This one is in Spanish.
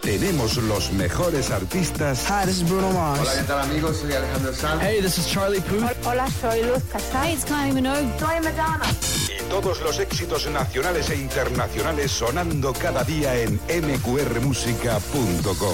Tenemos los mejores artistas. Hi, this is Bruno Mars. Hola, ¿qué tal, amigos? Soy Alejandro Sanz. Hey, this is Charlie Puth. Hola, soy Luz Casal. Hey, it's Kylie Minogue. Soy Madonna. Y todos los éxitos nacionales e internacionales sonando cada día en mqrmusica.com.